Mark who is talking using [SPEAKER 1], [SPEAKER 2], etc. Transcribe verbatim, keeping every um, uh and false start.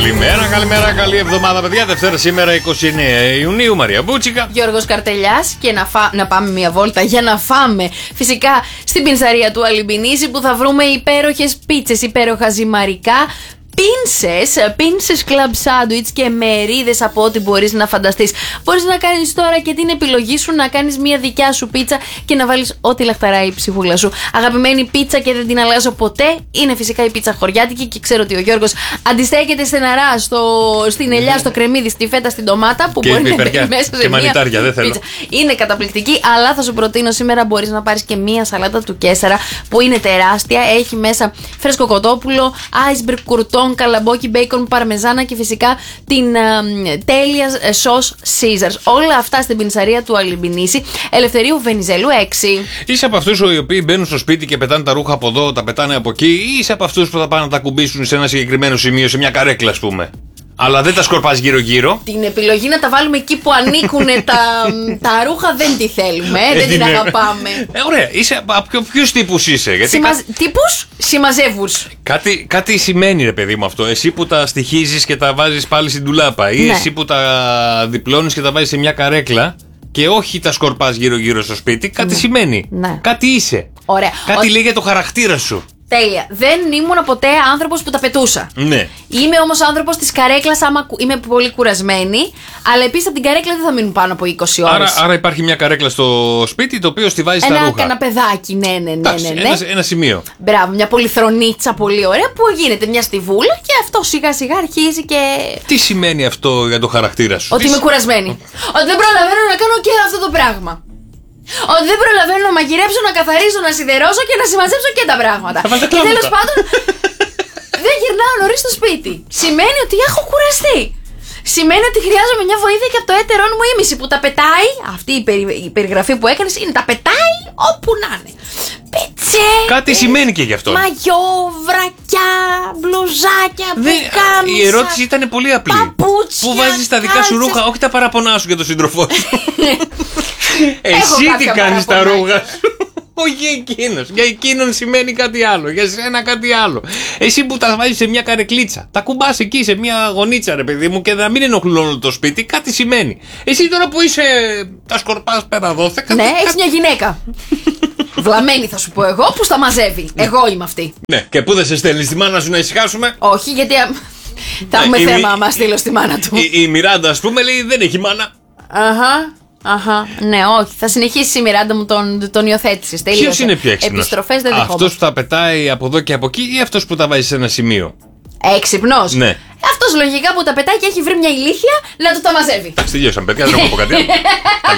[SPEAKER 1] Καλημέρα, καλημέρα, καλή εβδομάδα, παιδιά. Δευτέρα σήμερα, είκοσι εννέα Ιουνίου. Μαρία Μπούτσικα.
[SPEAKER 2] Γιώργος Καρτελιάς. Και να, φα... να πάμε μια βόλτα για να φάμε. Φυσικά στην πινσαρία του Αλιμπινίζη που θα βρούμε υπέροχες πίτσες, υπέροχα ζυμαρικά. Πίνσες, πίνσες κλαμπ σάντουιτς και μερίδες από ό,τι μπορείς να φανταστείς. Μπορείς να κάνεις τώρα και την επιλογή σου να κάνεις μια δικιά σου πίτσα και να βάλεις ό,τι λαχταράει η ψυχούλα σου. Αγαπημένη πίτσα και δεν την αλλάζω ποτέ είναι φυσικά η πίτσα χωριάτικη και ξέρω ότι ο Γιώργος αντιστέκεται στεναρά στο, στην ελιά, στο κρεμμύδι, στη φέτα, στην ντομάτα που
[SPEAKER 1] και
[SPEAKER 2] μπορεί να μπαίνει μέσα σε
[SPEAKER 1] και
[SPEAKER 2] μια
[SPEAKER 1] μανιτάρια, δεν θέλω.
[SPEAKER 2] πίτσα. Είναι καταπληκτική, αλλά θα σου προτείνω σήμερα μπορείς να πάρεις και μια σαλάτα του Κέσσαρα που είναι τεράστια. Έχει μέσα φρέσκο κοτόπουλο, iceberg κουρτόν, καλαμπόκι, μπέικον, παρμεζάνα και φυσικά την α, τέλεια σος Caesars. Όλα αυτά στην πινσαρία του Αλιμπινίση, Ελευθερίου Βενιζέλου έξι.
[SPEAKER 1] Είσαι από αυτούς οι οποίοι μπαίνουν στο σπίτι και πετάνε τα ρούχα από εδώ, τα πετάνε από εκεί, ή είσαι από αυτούς που θα πάνε να τα κουμπίσουν σε ένα συγκεκριμένο σημείο, σε μια καρέκλα, ας πούμε? Αλλά δεν τα σκορπάς γύρω-γύρω.
[SPEAKER 2] Την επιλογή να τα βάλουμε εκεί που ανήκουν τα, τα ρούχα δεν τη θέλουμε, ε, δεν την αγαπάμε.
[SPEAKER 1] Ε, ωραία, είσαι από ποιους τύπους είσαι? Γιατί
[SPEAKER 2] Συμμαζ...
[SPEAKER 1] κα...
[SPEAKER 2] Τύπους συμμαζεύους.
[SPEAKER 1] Κάτι, κάτι σημαίνει, ρε παιδί μου, αυτό. Εσύ που τα στοιχίζεις και τα βάζεις πάλι στην τουλάπα, ή ναι. εσύ που τα διπλώνεις και τα βάζεις σε μια καρέκλα και όχι τα σκορπάς γύρω-γύρω στο σπίτι, κάτι ναι. σημαίνει. Ναι. Κάτι είσαι.
[SPEAKER 2] Ωραία.
[SPEAKER 1] Κάτι
[SPEAKER 2] Ο...
[SPEAKER 1] λέει για το χαρακτήρα σου.
[SPEAKER 2] Τέλεια. Δεν ήμουν ποτέ άνθρωπος που τα πετούσα.
[SPEAKER 1] Ναι.
[SPEAKER 2] Είμαι όμως άνθρωπος της καρέκλας άμα είμαι πολύ κουρασμένη. Αλλά επίσης από την καρέκλα δεν θα μείνουν πάνω από είκοσι ώρες.
[SPEAKER 1] Άρα, άρα υπάρχει μια καρέκλα στο σπίτι το οποίο στη βάζει στα
[SPEAKER 2] ένα
[SPEAKER 1] ρούχα.
[SPEAKER 2] Ένα παιδάκι, ναι, ναι, ναι. ναι, ναι.
[SPEAKER 1] Ένα, ένα σημείο.
[SPEAKER 2] Μπράβο, μια πολυθρονίτσα πολύ ωραία που γίνεται μια στιβούλα και αυτό σιγά σιγά αρχίζει και.
[SPEAKER 1] Τι σημαίνει αυτό για το χαρακτήρα σου?
[SPEAKER 2] Ότι
[SPEAKER 1] Τι...
[SPEAKER 2] είμαι κουρασμένη. Ότι δεν προλαβαίνω να κάνω και αυτό το πράγμα. Ότι δεν προλαβαίνω να μαγειρέψω, να καθαρίσω, να σιδερώσω και να συμμαζέψω και τα πράγματα. Και τέλος πάντων δεν γυρνάω νωρίς στο σπίτι. Σημαίνει ότι έχω κουραστεί. Σημαίνει ότι χρειάζομαι μια βοήθεια και από το έτερόν μου ήμιση που τα πετάει. Αυτή η, περι, η περιγραφή που έκανες είναι τα πετάει όπου να είναι. Πετσέ.
[SPEAKER 1] Κάτι σημαίνει και γι' αυτό.
[SPEAKER 2] Μαγιό, βρακιά, μπλουζάκια, πουκάμισα.
[SPEAKER 1] Η ερώτηση ήταν πολύ απλή.
[SPEAKER 2] Παπούτσια.
[SPEAKER 1] Πού βάζεις τα δικά σου ρούχα, όχι τα παραπονά σου για τον σύντροφό σου. Εσύ τι κάνεις τα ρούχα σου? Όχι εκείνος. Για εκείνον σημαίνει κάτι άλλο. Για σένα κάτι άλλο. Εσύ που τα βάζεις σε μια καρεκλίτσα, τα κουμπάς εκεί σε μια γωνίτσα, ρε παιδί μου, και να μην ενοχλούν όλο το σπίτι, κάτι σημαίνει. Εσύ τώρα που είσαι, τα σκορπάς πέρα δόθε.
[SPEAKER 2] Ναι, έχεις μια γυναίκα. Βλαμμένη θα σου πω εγώ που στα μαζεύει. Εγώ είμαι αυτή.
[SPEAKER 1] Ναι, και πού δεν σε στέλνει στη μάνα σου να ησυχάσουμε?
[SPEAKER 2] Όχι, γιατί θα έχουμε
[SPEAKER 1] ναι,
[SPEAKER 2] θέμα άμα στείλω στη μάνα του.
[SPEAKER 1] Η, η Μιράντα, ας πούμε, λέει δεν έχει μάνα.
[SPEAKER 2] Αχα. Αχα, ναι, όχι. Θα συνεχίσει η Μιράντα μου, τον, τον υιοθέτησες.
[SPEAKER 1] Ποιος είναι πιο έξυπνος?
[SPEAKER 2] Επιστροφές δεν δεχόμαστε.
[SPEAKER 1] Αυτός που τα πετάει από εδώ και από εκεί ή αυτός που τα βάζει σε ένα σημείο?
[SPEAKER 2] Έξυπνος.
[SPEAKER 1] Ναι.
[SPEAKER 2] Αυτός λογικά που τα πετάει και έχει βρει μια ηλίθεια να του τα μαζεύει.
[SPEAKER 1] Εντάξει, τελειώσαμε, παιδιά, δεν έχω πω κάτι άλλο.